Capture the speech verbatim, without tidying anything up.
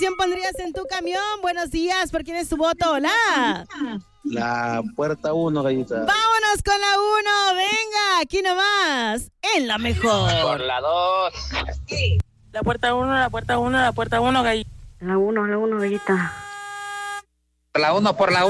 ¿Quién pondrías en tu camión? Buenos días, ¿por quién es tu voto? Hola. La puerta uno, gallita. Vámonos con la uno, venga, aquí nomás, en la mejor. Por la dos. La puerta uno, la puerta uno, la puerta uno, gallita. La uno, la uno, gallita. Por la uno, por la uno.